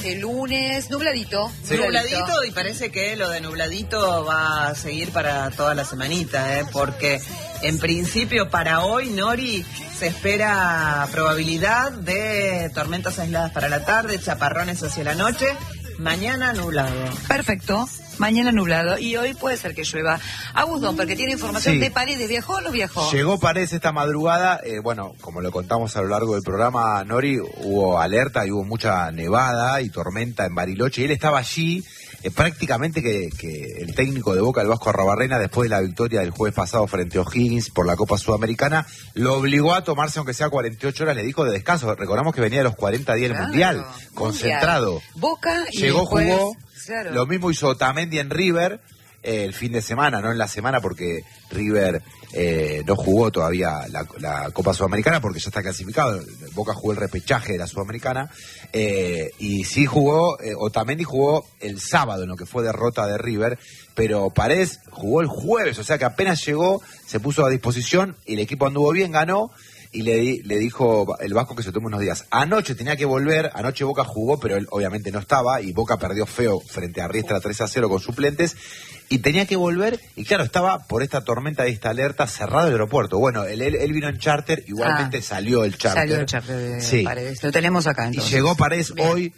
hoy lunes, nubladito. Sí. Nubladito, y parece que lo de nubladito va a seguir para toda la semanita, porque en principio para hoy, Nori, se espera probabilidad de tormentas aisladas para la tarde, chaparrones hacia la noche, mañana nublado. Perfecto. Mañana nublado, y hoy puede ser que llueva. Agustín, porque tiene información de Paredes. ¿Viajó o no viajó? Llegó Paredes esta madrugada. Bueno, como lo contamos a lo largo del programa, Nori, hubo alerta y hubo mucha nevada y tormenta en Bariloche. Y él estaba allí, prácticamente que el técnico de Boca, el Vasco Arrabarrena, después de la victoria del jueves pasado frente a O'Higgins por la Copa Sudamericana, lo obligó a tomarse, aunque sea 48 horas, le dijo de descanso. Recordamos que venía de los 40 días del Mundial, concentrado. Boca y llegó, después... jugó. Claro. Lo mismo hizo Otamendi en River el fin de semana, no en la semana, porque River no jugó todavía la Copa Sudamericana porque ya está clasificado. Boca jugó el repechaje de la Sudamericana, y sí jugó, Otamendi jugó el sábado en lo que fue derrota de River, pero Paredes jugó el jueves, o sea que apenas llegó, se puso a disposición y el equipo anduvo bien, ganó. Y le dijo el Vasco que se tome unos días. Anoche tenía que volver, anoche Boca jugó, pero él obviamente no estaba, y Boca perdió feo frente a Riestra 3-0 con suplentes, y tenía que volver, y claro, estaba por esta tormenta de esta alerta cerrado el aeropuerto. Bueno, él vino en charter, igualmente salió el charter. Salió el charter de Paredes, lo tenemos acá entonces. Y llegó Paredes hoy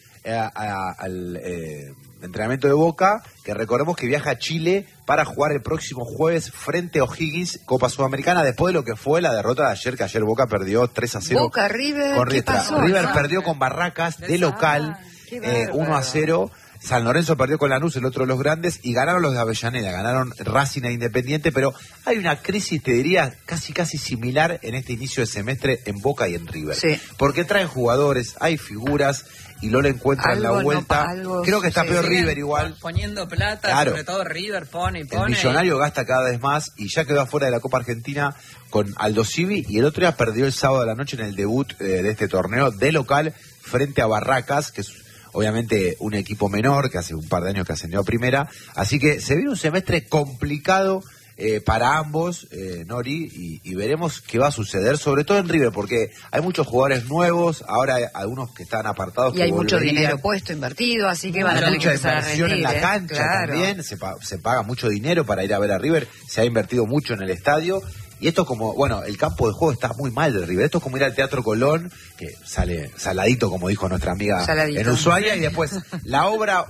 al entrenamiento de Boca, que recordemos que viaja a Chile para jugar el próximo jueves frente a O'Higgins, Copa Sudamericana, después de lo que fue la derrota de ayer, que ayer Boca perdió 3-0. Boca, River, con ¿qué pasó? River perdió con Barracas de local, 1-0. San Lorenzo perdió con Lanús, el otro de los grandes, y ganaron los de Avellaneda, ganaron Racing e Independiente, pero hay una crisis, te diría, casi similar en este inicio de semestre en Boca y en River. Sí. Porque traen jugadores, hay figuras, y no le encuentran la vuelta. Creo que está peor River igual. Poniendo plata, claro. Sobre todo River pone. El millonario gasta cada vez más, y ya quedó afuera de la Copa Argentina con Aldo Civi, y el otro día perdió el sábado de la noche en el debut de este torneo de local frente a Barracas, que es obviamente un equipo menor, que hace un par de años que ascendió a primera, así que se viene un semestre complicado para ambos, Nori, y veremos qué va a suceder, sobre todo en River, porque hay muchos jugadores nuevos, ahora hay algunos que están apartados. Y hay mucho dinero puesto, invertido, así que van a tener que empezar a rendir. En la cancha también, se paga mucho dinero para ir a ver a River, se ha invertido mucho en el estadio. Y esto como, bueno, el campo de juego está muy mal de River. Esto es como ir al Teatro Colón, que sale saladito, como dijo nuestra amiga en Ushuaia, y después la obra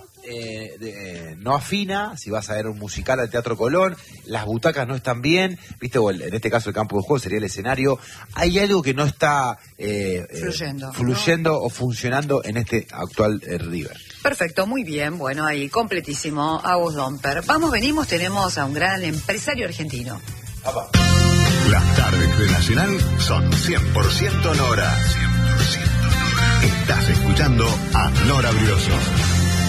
no afina, si vas a ver un musical al Teatro Colón, las butacas no están bien, viste, o en este caso el campo de juego sería el escenario. Hay algo que no está fluyendo o funcionando en este actual River. Perfecto, muy bien, bueno, ahí completísimo, Agus Domper. Venimos, tenemos a un gran empresario argentino. Papá. Las tardes de Nacional son 100% Nora. 100% Nora. Estás escuchando a Nora Brioso.